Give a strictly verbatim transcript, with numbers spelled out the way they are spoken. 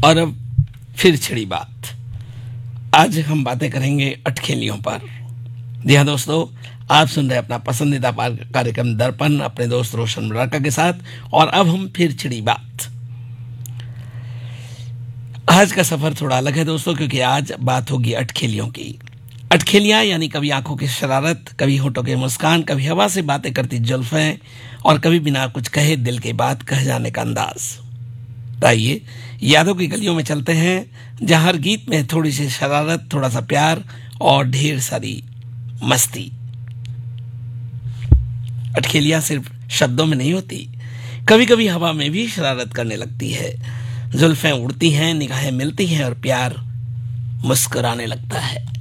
और अब फिर छिड़ी बात। आज हम बातें करेंगे अटखेलियों पर। जी हाँ दोस्तों, आप सुन रहे अपना पसंदीदा कार्यक्रम दर्पण अपने दोस्त रोशन मुरारका के साथ। और अब हम फिर छिड़ी बात। आज का सफर थोड़ा अलग है दोस्तों, क्योंकि आज बात होगी अटखेलियों की। अटखेलियां यानी कभी आंखों की शरारत, कभी होठों की मुस्कान, कभी हवा से बातें करती जुल्फें, और कभी बिना कुछ कहे दिल की बात कह जाने का अंदाज। आइए यादों की गलियों में चलते हैं, जहां हर गीत में थोड़ी सी शरारत, थोड़ा सा प्यार और ढेर सारी मस्ती। अटखेलियां सिर्फ शब्दों में नहीं होती, कभी कभी हवा में भी शरारत करने लगती है। जुल्फें उड़ती हैं, निगाहें मिलती हैं और प्यार मुस्कुराने लगता है।